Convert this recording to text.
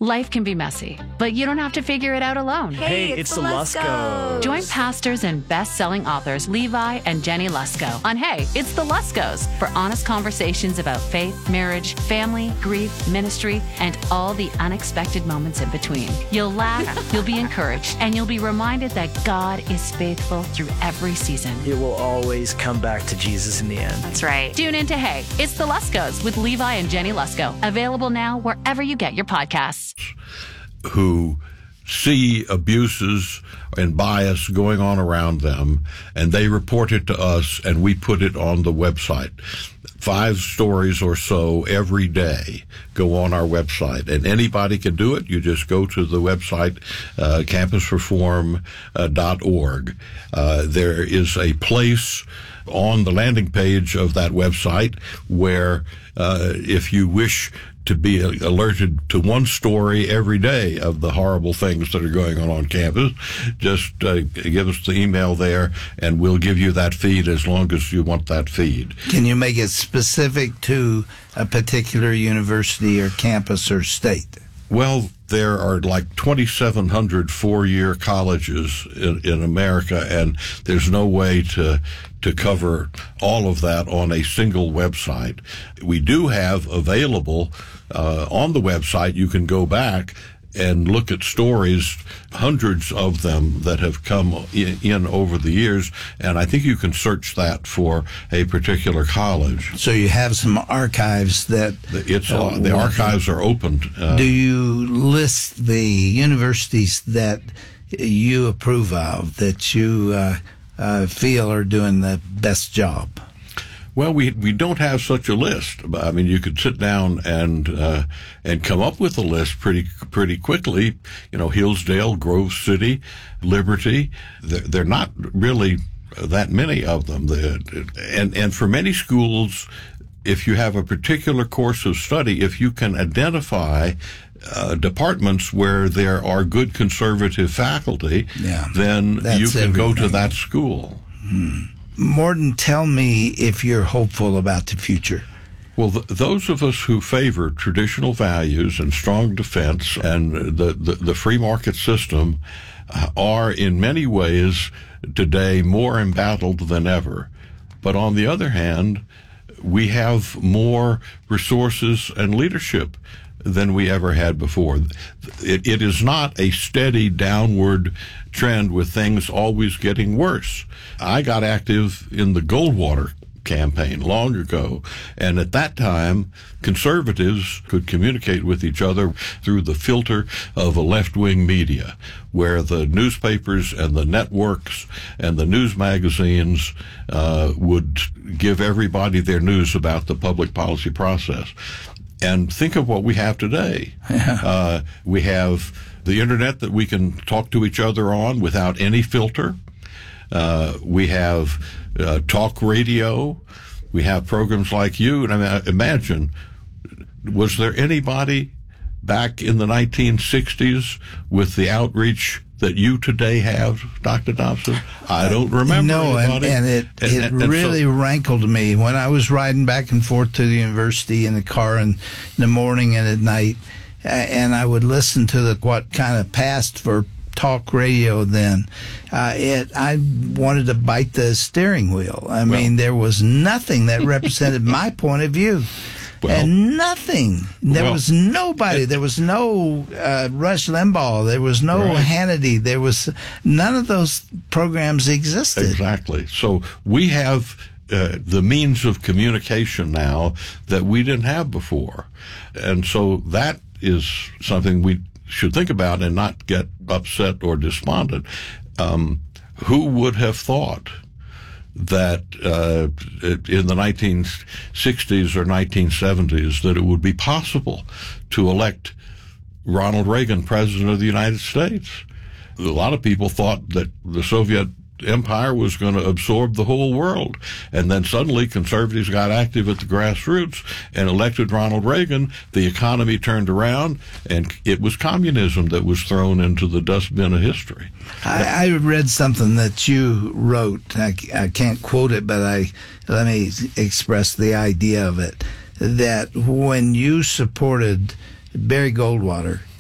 Life can be messy, but you don't have to figure it out alone. Hey, it's the Luskos. Join pastors and best-selling authors Levi and Jenny Lusko on Hey, It's the Luskos for honest conversations about faith, marriage, family, grief, ministry, and all the unexpected moments in between. You'll laugh, you'll be encouraged, and you'll be reminded that God is faithful through every season. It will always come back to Jesus in the end. That's right. Tune in to Hey, It's the Luskos with Levi and Jenny Lusko. Available now wherever you get your podcasts. Who see abuses and bias going on around them, and they report it to us, and we put it on the website. 5 stories or so every day go on our website, and anybody can do it. You just go to the website, campusreform.org. There is a place on the landing page of that website where if you wish to be alerted to one story every day of the horrible things that are going on campus, just give us the email there, and we'll give you that feed as long as you want that feed. Can you make it specific to a particular university or campus or state? Well, there are like 2,700 4-year colleges in America, and there's no way to cover all of that on a single website. We do have available on the website, you can go back and look at stories, hundreds of them that have come in over the years, and I think you can search that for a particular college. So you have some archives that... the archives are opened. Do you list the universities that you approve of, that you feel are doing the best job? Well, we don't have such a list. I mean, you could sit down and come up with a list pretty quickly. You know, Hillsdale, Grove City, Liberty. They're not really that many of them. And for many schools, if you have a particular course of study, if you can identify departments where there are good conservative faculty, then you can go to that school. Morton, tell me if you're hopeful about the future. Well, those of us who favor traditional values and strong defense and the free market system are in many ways today more embattled than ever. But on the other hand, we have more resources and leadership than we ever had before. It is not a steady downward trend with things always getting worse. I got active in the Goldwater campaign long ago, and at that time, conservatives could communicate with each other through the filter of a left-wing media, where the newspapers and the networks and the news magazines would give everybody their news about the public policy process. And think of what we have today. We have the internet that we can talk to each other on without any filter. We have talk radio. We have programs like you. And I mean, imagine, was there anybody back in the 1960s with the outreach that you today have, Dr. Dobson? I don't remember anybody. And it really rankled me when I was riding back and forth to the university in the car in the morning and at night, and I would listen to what kind of passed for talk radio then. I wanted to bite the steering wheel. I mean, there was nothing that represented my point of view. And nothing. There was nobody. There was no Rush Limbaugh. There was no Hannity. There was none of those programs existed. Exactly. So we have the means of communication now that we didn't have before. And so that is something we should think about and not get upset or despondent. Who would have thought that in the 1960s or 1970s that it would be possible to elect Ronald Reagan president of the United States? A lot of people thought that the Soviet empire was going to absorb the whole world. And then suddenly conservatives got active at the grassroots and elected Ronald Reagan. The economy turned around, and it was communism that was thrown into the dustbin of history. I read something that you wrote. I can't quote it, but let me express the idea of it, that when you supported Barry Goldwater